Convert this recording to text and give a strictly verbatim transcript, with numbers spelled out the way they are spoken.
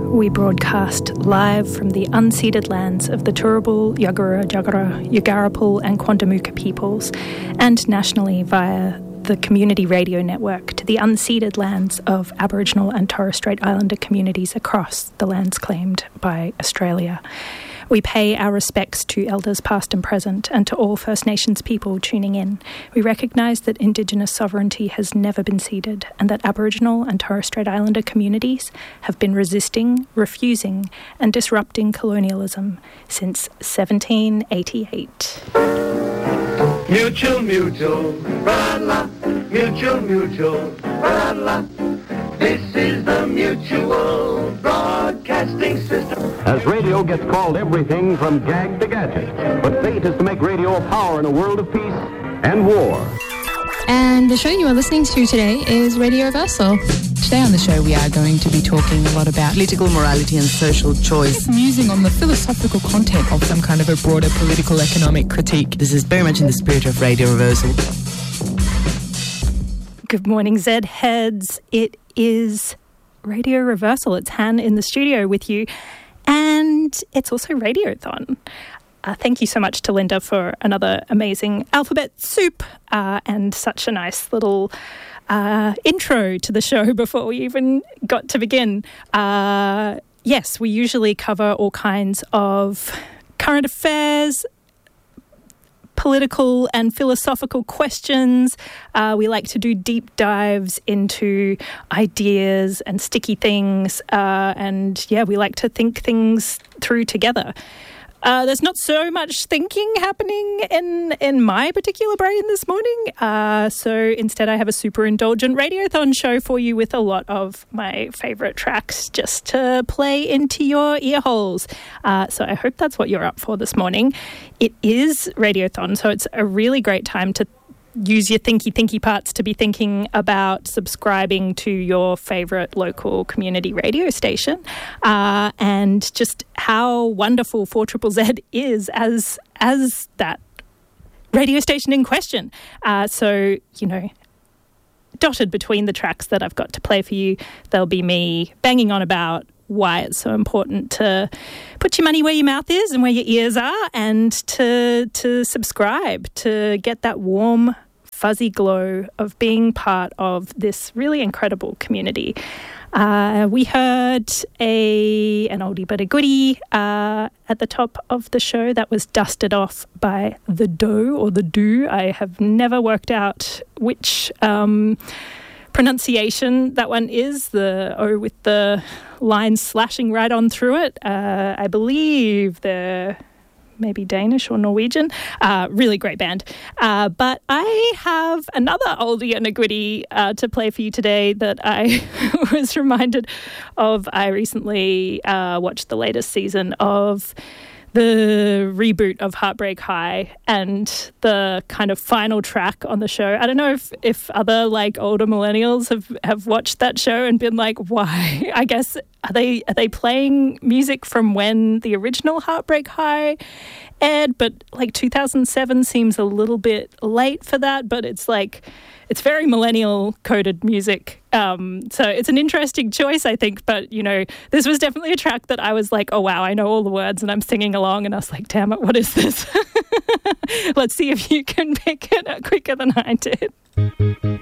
we broadcast live from the unceded lands of the Turrbal, Yagara, Jagara, Yugarapul and Quandamooka peoples, and nationally via the Community Radio Network to the unceded lands of Aboriginal and Torres Strait Islander communities across the lands claimed by Australia. We pay our respects to elders past and present and to all First Nations people tuning in. We recognise that Indigenous sovereignty has never been ceded and that Aboriginal and Torres Strait Islander communities have been resisting, refusing and disrupting colonialism since seventeen eighty-eight. Mutual, mutual, ra-la, mutual, mutual, ra-la. This is the Mutual Broadcasting System. As radio gets called everything from gag to gadget, but fate is to make radio a power in a world of peace and war. And the show you are listening to today is Radio Reversal. Today on the show we are going to be talking a lot about political morality and social choice, musing on the philosophical content of some kind of a broader political economic critique. This is very much in the spirit of Radio Reversal. Good morning, Z heads. It is Radio Reversal. It's Han in the studio with you. And it's also Radiothon. Uh, thank you so much to Linda for another amazing alphabet soup uh, and such a nice little uh, intro to the show before we even got to begin. Uh, yes, we usually cover all kinds of current affairs, political and philosophical questions. Uh, we like to do deep dives into ideas and sticky things. Uh, and yeah, we like to think things through together. Uh, there's not so much thinking happening in, in my particular brain this morning. Uh, so instead I have a super indulgent Radiothon show for you with a lot of my favourite tracks just to play into your ear holes. Uh, so I hope that's what you're up for this morning. It is Radiothon, so it's a really great time to use your thinky thinky parts to be thinking about subscribing to your favourite local community radio station uh, and just how wonderful four Z Z Z is as as that radio station in question. Uh, so, you know, dotted between the tracks that I've got to play for you, there'll be me banging on about why it's so important to put your money where your mouth is and where your ears are, and to to subscribe, to get that warm, fuzzy glow of being part of this really incredible community. Uh, we heard a an oldie but a goodie uh, at the top of the show that was dusted off by The Doe or The Do. I have never worked out which um, pronunciation that one is, the O with the lines slashing right on through it. Uh, I believe they're maybe Danish or Norwegian. Uh, really great band. Uh, but I have another oldie and a goodie uh, to play for you today that I was reminded of. I recently uh, watched the latest season of the reboot of Heartbreak High, and the kind of final track on the show. I don't know if, if other like older millennials have, have watched that show and been like, why? I guess are they are they playing music from when the original Heartbreak High aired? But like two thousand seven seems a little bit late for that, but it's like it's very millennial coded music. Um, so it's an interesting choice, I think. But, you know, this was definitely a track that I was like, oh, wow, I know all the words and I'm singing along. And I was like, damn it, what is this? Let's see if you can pick it up quicker than I did.